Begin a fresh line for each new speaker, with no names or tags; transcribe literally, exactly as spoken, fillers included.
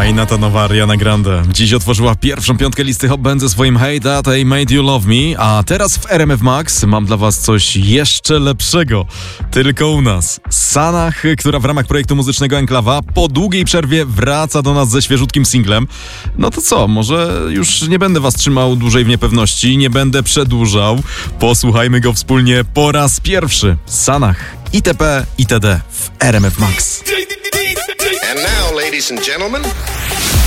i na ta nowa Ariana Grande. Dziś otworzyła pierwszą piątkę listy Hot Band ze swoim Hey That I Made You Love Me, a teraz w R M F Max mam dla was coś jeszcze lepszego. Tylko u nas. Sanach, która w ramach projektu muzycznego Enklawa po długiej przerwie wraca do nas ze świeżutkim singlem. No to co, może już nie będę was trzymał dłużej w niepewności, nie będę przedłużał. Posłuchajmy go wspólnie po raz pierwszy. Sanach, itp. itd. w R M F Max.
And now, ladies and gentlemen...